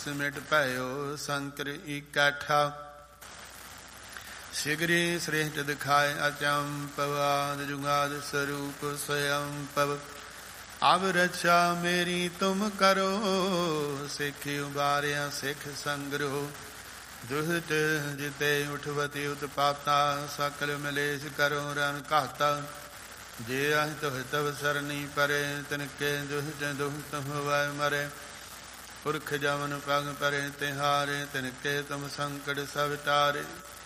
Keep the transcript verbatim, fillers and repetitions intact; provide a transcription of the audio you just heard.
ਸਿਮਟ ਭਇਓ ਸੰਕਰ ਇਕੱਠਾ। ਸਿਗਰੀ ਸ੍ਰੇਸ਼ਟ ਦਿਖਾਏ ਅਚੰਪਵ ਆਦਿ ਜੁਗਾਦਿ ਸਰੂਪ ਸਵਯੰ ਪਵ। ਅਬ ਰਛਾ ਮੇਰੀ ਤੁਮ ਕਰੋ ਸਿੱਖ ਉਬਾਰਿਆ ਸਿੱਖ ਸੰਗਰੋ। ਦੁਹਿਤ ਜਿਤੇ ਉਠਵਤੀ ਉਤਪਾਤਾ ਸਕਲ ਮਲੇਸ਼ ਕਰੋ ਰਨ ਘਾਤਾ। ਜੇ ਅਹਿ ਤੁਹ ਤਵ ਸਰਨੀ ਪਰੇ ਤਿਨਕੇ ਦੁਹਿਤ ਦੁਹਿਤ ਹੋਵੈ ਮਰੇ। ਪੁਰਖ ਜਮਨ ਪਗ ਪਰੇ ਤਿਹਾਰੇ ਤਿਨਕੇ ਤੁਮ ਸੰਕਟ ਸਭ ਟਾਰੇ।